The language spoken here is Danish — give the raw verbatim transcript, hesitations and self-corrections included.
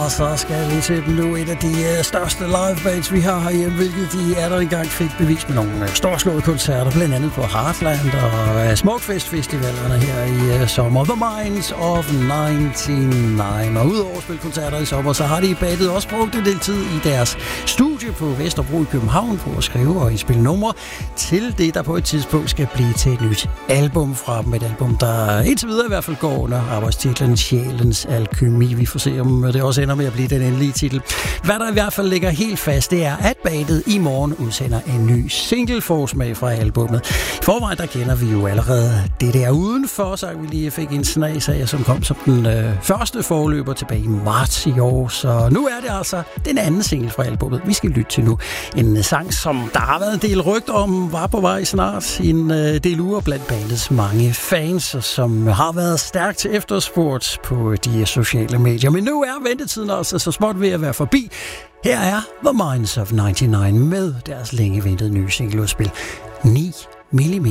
og så skal vi til dem nu. Et af de uh, største livebands, vi har herhjemme, hvilket de er der engang fik bevis med nogle uh, storslåede koncerter, blandt andet på Heartland og uh, Smukfest-festivalerne her i uh, sommer. The Minds of nioghalvfems. Og udover at spille koncerter i sommer, så har de i bandet også brugt en del tid i deres studie på Vesterbro i København på at skrive og indspille numre til det, der på et tidspunkt skal blive til et nyt album fra dem. Et album, der indtil videre i hvert fald går under arbejdstitlen Sjælens Alkymi. Vi får se, om det også ender med at blive den endelige titel. Hvad der i hvert fald ligger helt fast, det er, at bandet i morgen udsender en ny single forsmag fra albummet. I forvejen, der kender vi jo allerede det der udenfor, så vi lige fik en snas af, som kom som den øh, første forløber tilbage i marts i år. Så nu er det altså den anden single fra albummet, vi skal lytte til nu. En sang, som der har været en del rygt om, var på vej snart i en øh, del uger blandt bandets mange fans, som har været stærkt efterspurgt på de sociale medier. Men nu er ventetiden altså så småt ved at være forbi. Her er The Minds of nioghalvfems med deres længe ventede nye singleudspil ni millimeter.